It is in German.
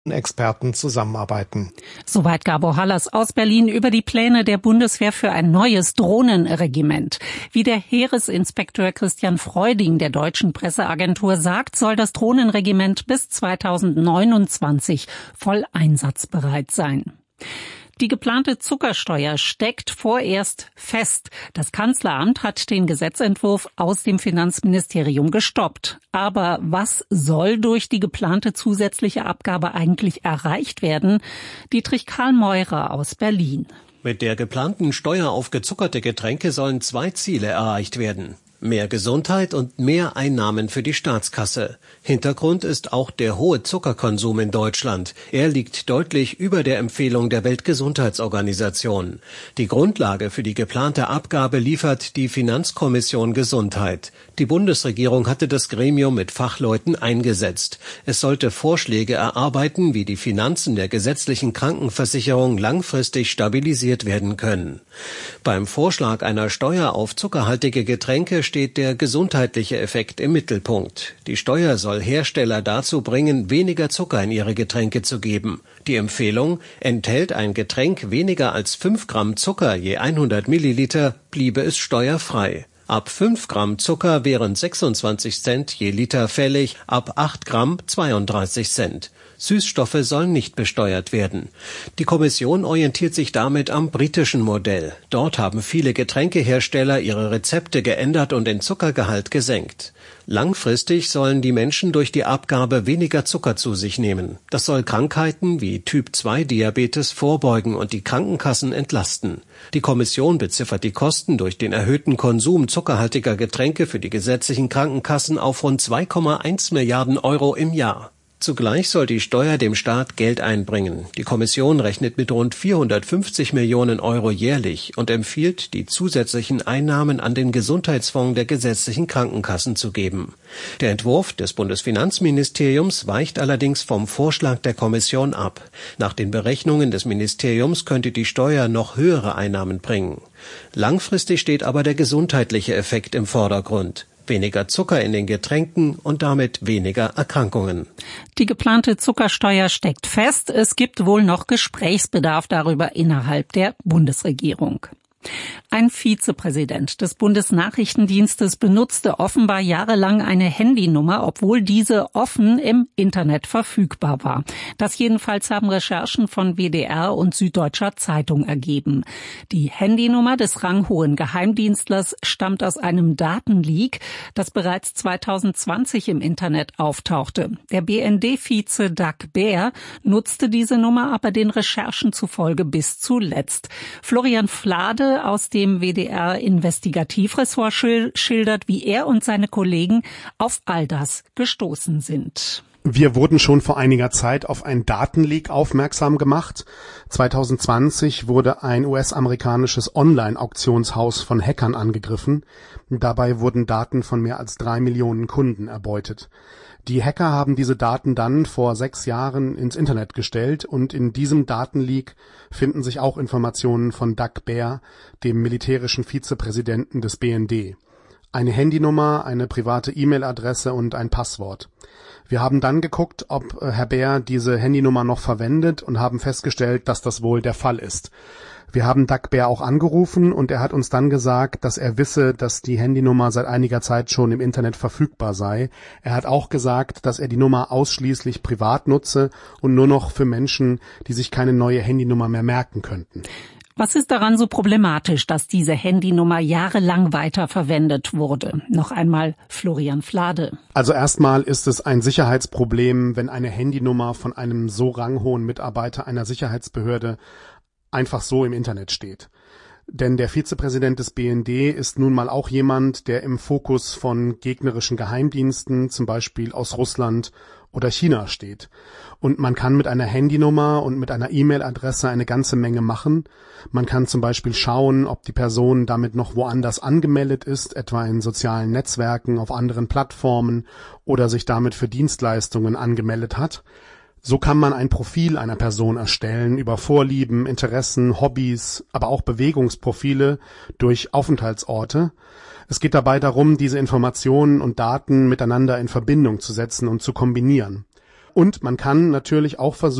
Experten zusammenarbeiten. Soweit Gabor Hallas aus Berlin über die Pläne der Bundeswehr für ein neues Drohnenregiment. Wie der Heeresinspekteur Christian Freuding der deutschen Presseagentur sagt, soll das Drohnenregiment bis 2029 voll einsatzbereit sein. Die geplante Zuckersteuer steckt vorerst fest. Das Kanzleramt hat den Gesetzentwurf aus dem Finanzministerium gestoppt. Aber was soll durch die geplante zusätzliche Abgabe eigentlich erreicht werden? Dietrich Karl-Meurer aus Berlin. Mit der geplanten Steuer auf gezuckerte Getränke sollen 2 Ziele erreicht werden. Mehr Gesundheit und mehr Einnahmen für die Staatskasse. Hintergrund ist auch der hohe Zuckerkonsum in Deutschland. Er liegt deutlich über der Empfehlung der Weltgesundheitsorganisation. Die Grundlage für die geplante Abgabe liefert die Finanzkommission Gesundheit. Die Bundesregierung hatte das Gremium mit Fachleuten eingesetzt. Es sollte Vorschläge erarbeiten, wie die Finanzen der gesetzlichen Krankenversicherung langfristig stabilisiert werden können. Beim Vorschlag einer Steuer auf zuckerhaltige Getränke steht der gesundheitliche Effekt im Mittelpunkt. Die Steuer soll Hersteller dazu bringen, weniger Zucker in ihre Getränke zu geben. Die Empfehlung: enthält ein Getränk weniger als 5 Gramm Zucker je 100 Milliliter, bliebe es steuerfrei. Ab 5 Gramm Zucker wären 26 Cent je Liter fällig, ab 8 Gramm 32 Cent. Süßstoffe sollen nicht besteuert werden. Die Kommission orientiert sich damit am britischen Modell. Dort haben viele Getränkehersteller ihre Rezepte geändert und den Zuckergehalt gesenkt. Langfristig sollen die Menschen durch die Abgabe weniger Zucker zu sich nehmen. Das soll Krankheiten wie Typ-2-Diabetes vorbeugen und die Krankenkassen entlasten. Die Kommission beziffert die Kosten durch den erhöhten Konsum zuckerhaltiger Getränke für die gesetzlichen Krankenkassen auf rund 2,1 Milliarden Euro im Jahr. Zugleich soll die Steuer dem Staat Geld einbringen. Die Kommission rechnet mit rund 450 Millionen Euro jährlich und empfiehlt, die zusätzlichen Einnahmen an den Gesundheitsfonds der gesetzlichen Krankenkassen zu geben. Der Entwurf des Bundesfinanzministeriums weicht allerdings vom Vorschlag der Kommission ab. Nach den Berechnungen des Ministeriums könnte die Steuer noch höhere Einnahmen bringen. Langfristig steht aber der gesundheitliche Effekt im Vordergrund. Weniger Zucker in den Getränken und damit weniger Erkrankungen. Die geplante Zuckersteuer steckt fest. Es gibt wohl noch Gesprächsbedarf darüber innerhalb der Bundesregierung. Ein Vizepräsident des Bundesnachrichtendienstes benutzte offenbar jahrelang eine Handynummer, obwohl diese offen im Internet verfügbar war. Das jedenfalls haben Recherchen von WDR und Süddeutscher Zeitung ergeben. Die Handynummer des ranghohen Geheimdienstlers stammt aus einem Datenleak, das bereits 2020 im Internet auftauchte. Der BND-Vize Doug Beer nutzte diese Nummer aber den Recherchen zufolge bis zuletzt. Florian Flade aus dem WDR-Investigativressort schildert, wie er und seine Kollegen auf all das gestoßen sind. Wir wurden schon vor einiger Zeit auf ein Datenleak aufmerksam gemacht. 2020 wurde ein US-amerikanisches Online-Auktionshaus von Hackern angegriffen. Dabei wurden Daten von mehr als 3 Millionen Kunden erbeutet. Die Hacker haben diese Daten dann vor 6 Jahren ins Internet gestellt und in diesem Datenleak finden sich auch Informationen von Doug Beer, dem militärischen Vizepräsidenten des BND. Eine Handynummer, eine private E-Mail-Adresse und ein Passwort. Wir haben dann geguckt, ob Herr Beer diese Handynummer noch verwendet und haben festgestellt, dass das wohl der Fall ist. Wir haben Doug Beer auch angerufen und er hat uns dann gesagt, dass er wisse, dass die Handynummer seit einiger Zeit schon im Internet verfügbar sei. Er hat auch gesagt, dass er die Nummer ausschließlich privat nutze und nur noch für Menschen, die sich keine neue Handynummer mehr merken könnten. Was ist daran so problematisch, dass diese Handynummer jahrelang weiterverwendet wurde? Noch einmal Florian Flade. Also erstmal ist es ein Sicherheitsproblem, wenn eine Handynummer von einem so ranghohen Mitarbeiter einer Sicherheitsbehörde einfach so im Internet steht. Denn der Vizepräsident des BND ist nun mal auch jemand, der im Fokus von gegnerischen Geheimdiensten, zum Beispiel aus Russland oder China steht. Und man kann mit einer Handynummer und mit einer E-Mail-Adresse eine ganze Menge machen. Man kann zum Beispiel schauen, ob die Person damit noch woanders angemeldet ist, etwa in sozialen Netzwerken, auf anderen Plattformen oder sich damit für Dienstleistungen angemeldet hat. So kann man ein Profil einer Person erstellen über Vorlieben, Interessen, Hobbys, aber auch Bewegungsprofile durch Aufenthaltsorte. Es geht dabei darum, diese Informationen und Daten miteinander in Verbindung zu setzen und zu kombinieren. Und man kann natürlich auch versuchen,